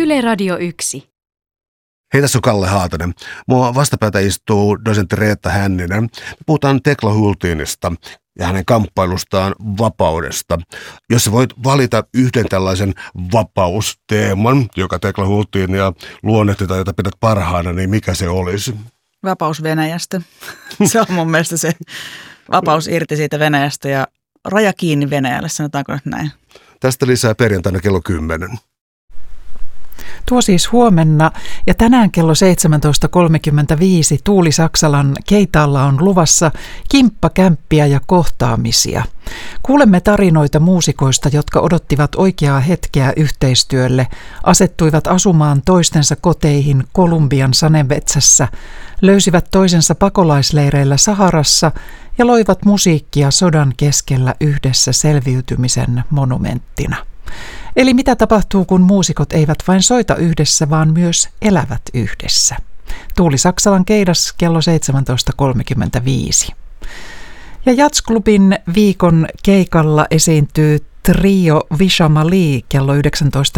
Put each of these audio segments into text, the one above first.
Yle Radio 1. Hei, tässä on Kalle Haatanen. Mua vastapäätä istuu dosentti Reetta Hänninen. Me puhutaan Tekla Hultinista ja hänen kamppailustaan vapaudesta. Jos sä voit valita yhden tällaisen vapausteeman, joka Tekla Hultinia luonnehtitaan, jota pidät parhaana, niin mikä se olisi? Vapaus Venäjästä. Se on mun mielestä se vapaus irti siitä Venäjästä ja raja kiinni Venäjälle, sanotaanko nyt näin. Tästä lisää perjantaina kello 10. Tuo siis huomenna ja tänään kello 17.35 Tuuli Saksalan Keitaalla on luvassa kimppakämppiä ja kohtaamisia. Kuulemme tarinoita muusikoista, jotka odottivat oikeaa hetkeä yhteistyölle, asettuivat asumaan toistensa koteihin Kolumbian sademetsässä, löysivät toisensa pakolaisleireillä Saharassa ja loivat musiikkia sodan keskellä yhdessä selviytymisen monumenttina. Eli mitä tapahtuu, kun muusikot eivät vain soita yhdessä, vaan myös elävät yhdessä? Tuuli Saksalan Keidas kello 17.35. Ja Jazzklubin viikon keikalla esiintyy trio Vishamali kello 19.02.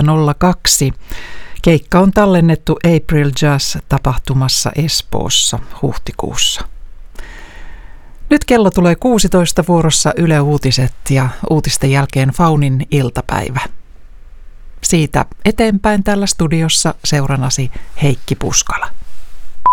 Keikka on tallennettu April Jazz-tapahtumassa Espoossa huhtikuussa. Nyt kello tulee 16 vuorossa Yle Uutiset ja uutisten jälkeen Faunin iltapäivä. Siitä eteenpäin täällä studiossa seurannasi Heikki Puskala.